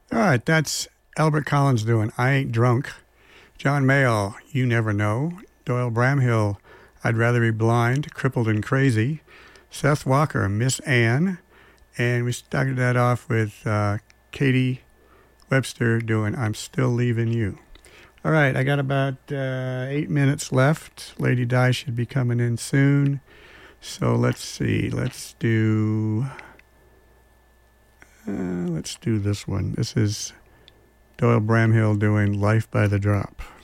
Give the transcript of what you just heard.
All right, that's Albert Collins doing I Ain't Drunk. John Mayall, You Never Know. Doyle Bramhill, I'd Rather Be Blind, Crippled and Crazy. Seth Walker, Miss Anne. And we started that off with Katie Webster doing I'm Still Leaving You. All right, I got about 8 minutes left. Lady Di should be coming in soon. So let's see. Let's do this one. This is Doyle Bramhill doing Life by the Drop.